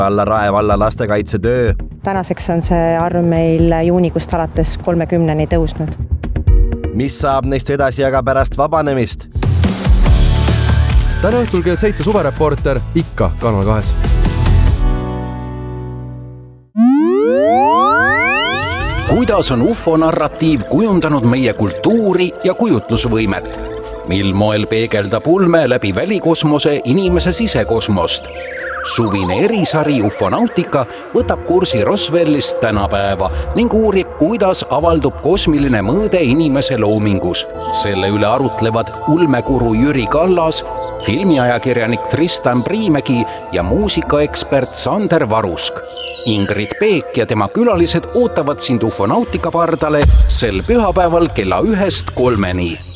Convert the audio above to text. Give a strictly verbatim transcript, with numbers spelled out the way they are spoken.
alla Rae valla lastekaitsetöö. Tänaseks on see arv meil juunikuust alates kolmekümneni tõusnud. Mis saab neist edasi aga pärast vabanemist? Täna õhtul kell seitse suvereporter ikka Kanal kahes. Kuidas on U F O-narratiiv kujundanud meie kultuuri ja kujutlusvõimet? Mil moel peegeldab ulme läbi välikosmose inimese sisekosmost? Suvine erisari Ufonautika võtab kursi Roswellist tänapäeva ning uurib, kuidas avaldub kosmiline mõõde inimese loomingus. Selle üle arutlevad ulmekuru Jüri Kallas, filmiajakirjanik Tristan Priimägi ja muusikaekspert Sander Varusk. Ingrid Peek ja tema külalised ootavad sind Ufonautika pardale sel pühapäeval kella ühest kolmeni.